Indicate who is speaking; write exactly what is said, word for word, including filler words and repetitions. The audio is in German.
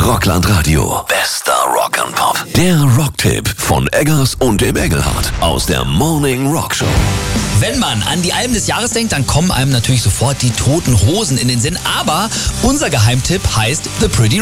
Speaker 1: Rockland Radio. Bester Rock and Pop. Der Rocktipp von Eggers und dem Engelhardt aus der Morning Rock Show.
Speaker 2: Wenn man an die Alben des Jahres denkt, dann kommen einem natürlich sofort die Toten Hosen in den Sinn. Aber unser Geheimtipp heißt The Pretty